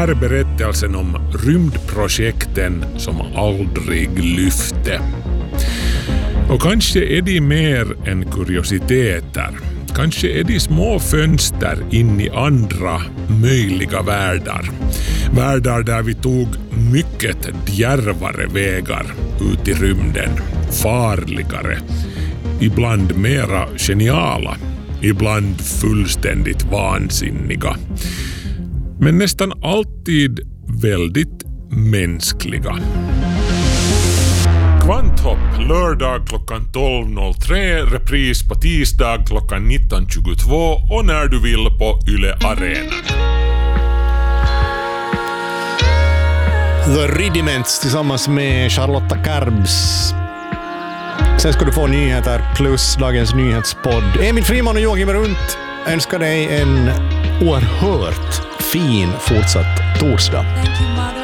här berättelsen om rymdprojekten som aldrig lyfte. Och kanske är de mer än kuriositeter. Kanske är de små fönster in i andra möjliga världar. Världar där vi tog mycket djärvare vägar ut i rymden. Farligare. Ibland mera geniala. Ibland fullständigt vansinniga. Men nästan alltid väldigt mänskliga. Kvanthopp lördag klockan 12.03, repris på tisdag klockan 19.22 och när du vill på Yle Arenan. The Rudiments tillsammans med Charlotta Karbs. Sen ska du få nyheter plus dagens nyhetspodd. Emil Friman och Joakim Runt önskar dig en oerhört fin fortsatt torsdag.